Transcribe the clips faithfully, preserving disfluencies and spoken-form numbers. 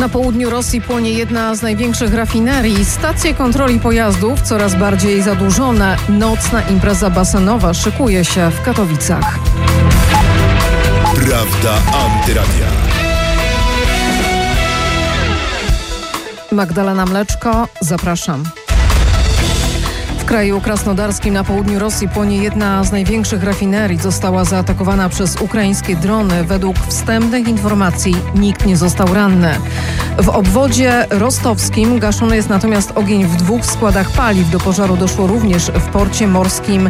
Na południu Rosji płonie jedna z największych rafinerii. Stacje kontroli pojazdów coraz bardziej zadłużone. Nocna impreza basenowa szykuje się w Katowicach. Prawda Antyradia. Magdalena Mleczko, zapraszam. W kraju krasnodarskim na południu Rosji płonie jedna z największych rafinerii. Została zaatakowana przez ukraińskie drony. Według wstępnych informacji nikt nie został ranny. W obwodzie rostowskim gaszony jest natomiast ogień w dwóch składach paliw. Do pożaru doszło również w porcie morskim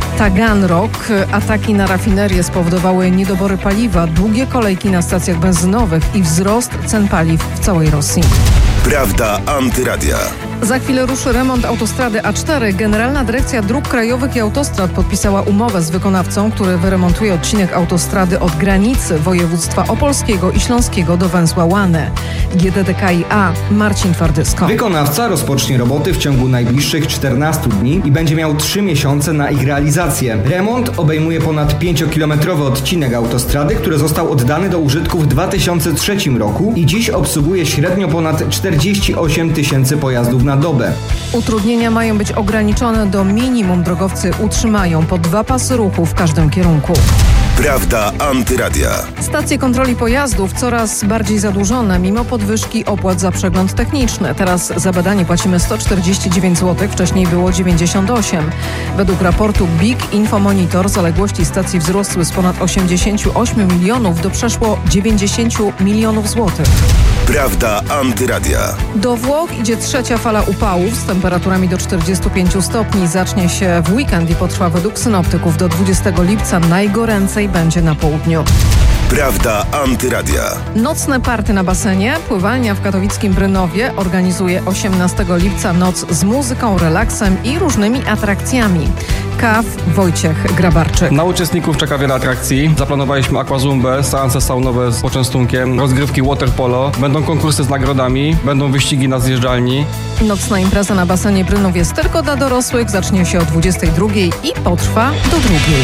Taganrog. Ataki na rafinerię spowodowały niedobory paliwa, długie kolejki na stacjach benzynowych i wzrost cen paliw w całej Rosji. Prawda Antyradia. Za chwilę ruszy remont autostrady A cztery. Generalna Dyrekcja Dróg Krajowych i Autostrad podpisała umowę z wykonawcą, który wyremontuje odcinek autostrady od granicy województwa opolskiego i śląskiego do węzła Łany. G D D K i A Marcin Twardysko. Wykonawca rozpocznie roboty w ciągu najbliższych czternastu dni i będzie miał trzy miesiące na ich realizację. Remont obejmuje ponad pięciokilometrowy odcinek autostrady, który został oddany do użytku w dwa tysiące trzecim roku i dziś obsługuje średnio ponad czterdzieści osiem tysięcy pojazdów na dobę. Utrudnienia mają być ograniczone do minimum. Drogowcy utrzymają po dwa pasy ruchu w każdym kierunku. Prawda Antyradia. Stacje kontroli pojazdów coraz bardziej zadłużone mimo podwyżki opłat za przegląd techniczny. Teraz za badanie płacimy sto czterdzieści dziewięć złotych, wcześniej było dziewięćdziesiąt osiem. Według raportu B I G Infomonitor zaległości stacji wzrosły z ponad osiemdziesięciu ośmiu milionów do przeszło dziewięćdziesięciu milionów złotych. Prawda Antyradia. Do Włoch idzie trzecia fala upałów z temperaturami do czterdziestu pięciu stopni. Zacznie się w weekend i potrwa według synoptyków do dwudziestego lipca. Najgoręcej będzie na południu. Prawda Antyradia. Nocne party na basenie. Pływalnia w katowickim Brynowie organizuje osiemnastego lipca noc z muzyką, relaksem i różnymi atrakcjami. K A F Wojciech Grabarczyk. Na uczestników czeka wiele atrakcji. Zaplanowaliśmy aquazumbę, seanse saunowe z poczęstunkiem, rozgrywki waterpolo, będą konkursy z nagrodami, będą wyścigi na zjeżdżalni. Nocna impreza na basenie Brynów jest tylko dla dorosłych. Zacznie się o dwudziestej drugiej i potrwa do drugiej.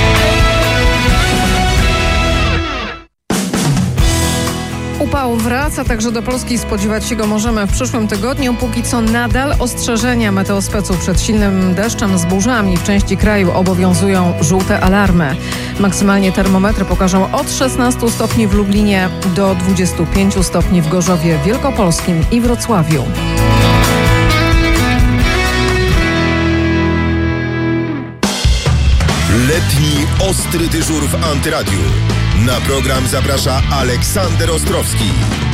Upał wraca także do Polski. Spodziewać się go możemy w przyszłym tygodniu. Póki co nadal ostrzeżenia meteospeców przed silnym deszczem z burzami. W części kraju obowiązują żółte alarmy. Maksymalnie termometry pokażą od szesnastu stopni w Lublinie do dwudziestu pięciu stopni w Gorzowie Wielkopolskim i Wrocławiu. Letni ostry dyżur w Antyradiu. Na program zaprasza Aleksander Ostrowski.